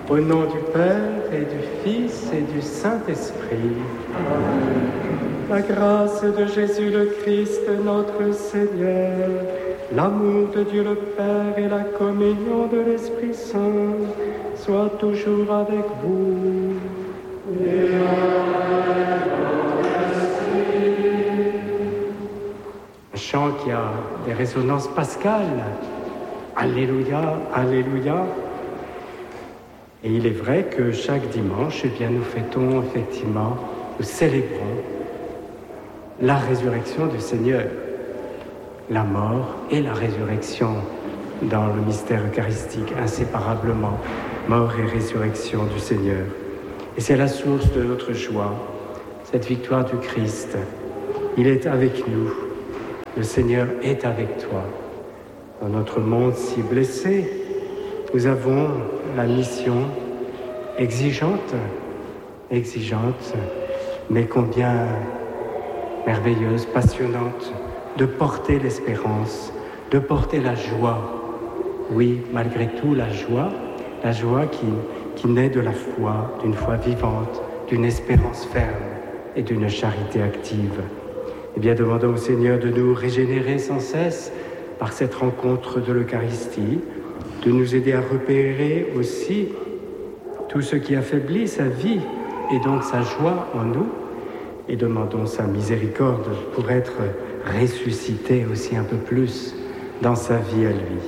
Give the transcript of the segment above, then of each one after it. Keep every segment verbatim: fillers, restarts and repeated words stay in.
Au nom du Père et du Fils et du Saint-Esprit. Amen. La grâce de Jésus le Christ, notre Seigneur, l'amour de Dieu le Père et la communion de l'Esprit Saint soient toujours avec vous. Et avec votre esprit. Un chant qui a des résonances pascales. Alléluia, Alléluia. Et il est vrai que chaque dimanche, eh bien, nous fêtons effectivement, nous célébrons la résurrection du Seigneur, la mort et la résurrection dans le mystère eucharistique, inséparablement, mort et résurrection du Seigneur. Et c'est la source de notre joie, cette victoire du Christ. Il est avec nous, le Seigneur est avec toi. Dans notre monde si blessé, nous avons la mission exigeante, exigeante, mais combien merveilleuse, passionnante, de porter l'espérance, de porter la joie. Oui, malgré tout, la joie, la joie qui, qui naît de la foi, d'une foi vivante, d'une espérance ferme et d'une charité active. Eh bien, demandons au Seigneur de nous régénérer sans cesse par cette rencontre de l'Eucharistie, de nous aider à repérer aussi tout ce qui affaiblit sa vie et donc sa joie en nous, et demandons sa miséricorde pour être ressuscité aussi un peu plus dans sa vie à lui.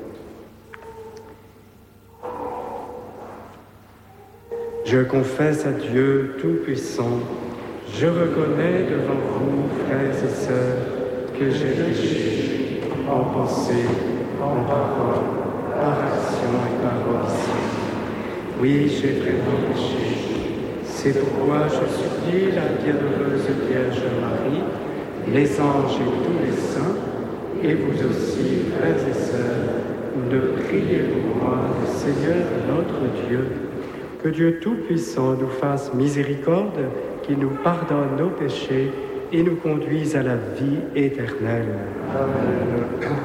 Je confesse à Dieu Tout-Puissant, je reconnais devant vous, frères et sœurs, que j'ai péché en pensée, en parole, par action et par omission. Oui, j'ai vraiment péché. C'est pourquoi je supplie la bienheureuse Vierge Marie, les anges et tous les saints, et vous aussi, frères et sœurs, de prier pour moi, le Seigneur notre Dieu. Que Dieu Tout-Puissant nous fasse miséricorde, qu'il nous pardonne nos péchés et nous conduise à la vie éternelle. Amen.